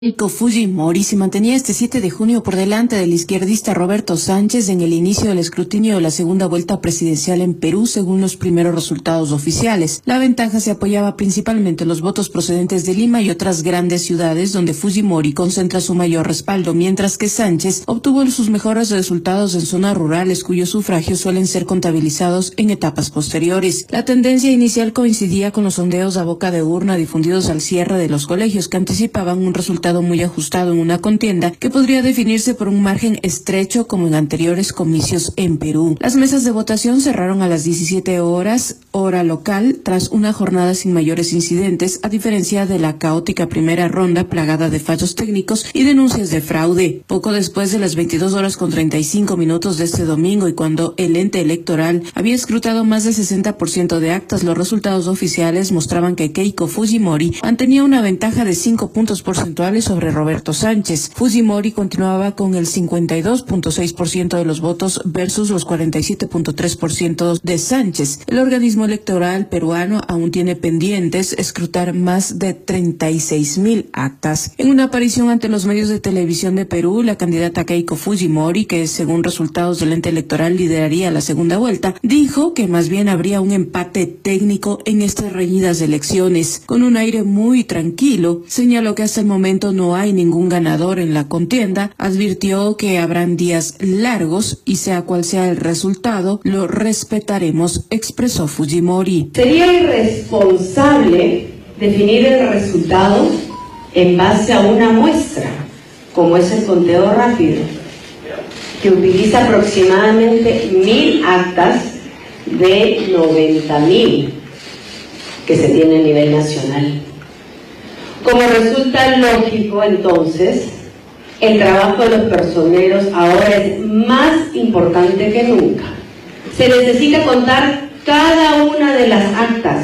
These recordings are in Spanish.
Keiko Fujimori se mantenía este 7 de junio por delante del izquierdista Roberto Sánchez en el inicio del escrutinio de la segunda vuelta presidencial en Perú, según los primeros resultados oficiales. La ventaja se apoyaba principalmente en los votos procedentes de Lima y otras grandes ciudades, donde Fujimori concentra su mayor respaldo, mientras que Sánchez obtuvo sus mejores resultados en zonas rurales, cuyos sufragios suelen ser contabilizados en etapas posteriores. La tendencia inicial coincidía con los sondeos a boca de urna difundidos al cierre de los colegios, que anticipaban un resultado muy ajustado en una contienda que podría definirse por un margen estrecho como en anteriores comicios en Perú. Las mesas de votación cerraron a las 17 horas, hora local, tras una jornada sin mayores incidentes, a diferencia de la caótica primera ronda plagada de fallos técnicos y denuncias de fraude. Poco después de las 22 horas con 35 minutos de este domingo, y cuando el ente electoral había escrutado más del 60% de actas, los resultados oficiales mostraban que Keiko Fujimori mantenía una ventaja de 5 puntos porcentuales sobre Roberto Sánchez. Fujimori continuaba con el 52.6% de los votos versus los 47.3% de Sánchez. El organismo electoral peruano aún tiene pendientes escrutar más de 36.000 actas. En una aparición ante los medios de televisión de Perú, la candidata Keiko Fujimori, que según resultados del ente electoral lideraría la segunda vuelta, dijo que más bien habría un empate técnico en estas reñidas elecciones. Con un aire muy tranquilo, señaló que hasta el momento no hay ningún ganador en la contienda, advirtió que habrán días largos y sea cual sea el resultado, lo respetaremos, expresó Fujimori. Sería irresponsable definir el resultado en base a una muestra, como es el conteo rápido, que utiliza aproximadamente 1.000 actas de 90.000 que se tiene a nivel nacional. Como resulta lógico, entonces, el trabajo de los personeros ahora es más importante que nunca. Se necesita contar cada una de las actas.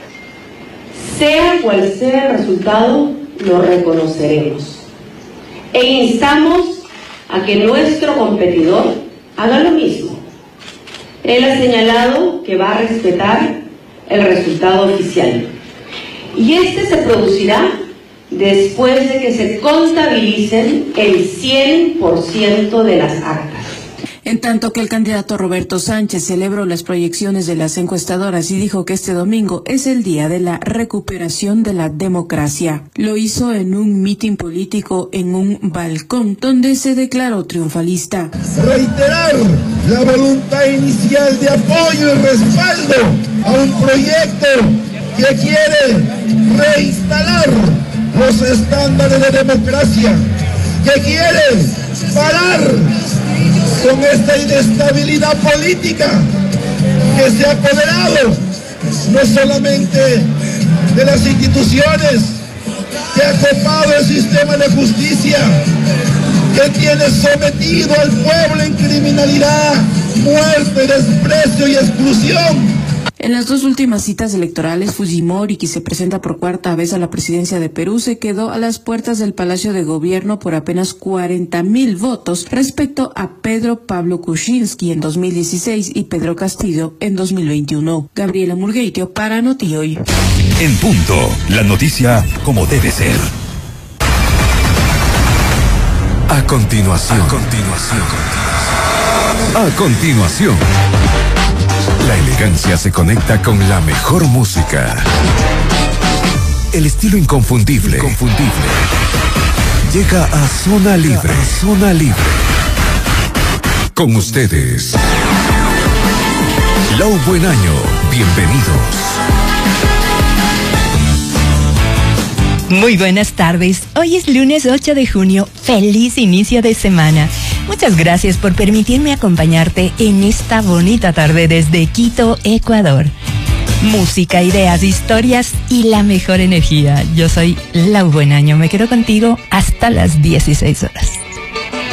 Sea cual sea el resultado, lo reconoceremos. E instamos a que nuestro competidor haga lo mismo. Él ha señalado que va a respetar el resultado oficial. Y este se producirá después de que se contabilicen el 100% de las actas. En tanto que el candidato Roberto Sánchez celebró las proyecciones de las encuestadoras y dijo que este domingo es el día de la recuperación de la democracia. Lo hizo en un mitin político en un balcón, donde se declaró triunfalista. Reiterar la voluntad inicial de apoyo y respaldo a un proyecto que quiere reinstalar los estándares de democracia, que quiere parar con esta inestabilidad política que se ha apoderado no solamente de las instituciones, que ha copado el sistema de justicia, que tiene sometido al pueblo en criminalidad, muerte, desprecio y exclusión. En las dos últimas citas electorales, Fujimori, que se presenta por cuarta vez a la presidencia de Perú, se quedó a las puertas del Palacio de Gobierno por apenas 40.000 votos respecto a Pedro Pablo Kuczynski en 2016 y Pedro Castillo en 2021. Gabriela Murgueitio para Notihoy. En punto, la noticia como debe ser. A continuación. La elegancia se conecta con la mejor música. El estilo inconfundible. Llega a Zona Libre. Con ustedes, Lau Buen Año. Bienvenidos. Muy buenas tardes. Hoy es lunes 8 de junio. Feliz inicio de semana. Muchas gracias por permitirme acompañarte en esta bonita tarde desde Quito, Ecuador. Música, ideas, historias y la mejor energía. Yo soy Lau Buen Año. Me quedo contigo hasta las 16 horas.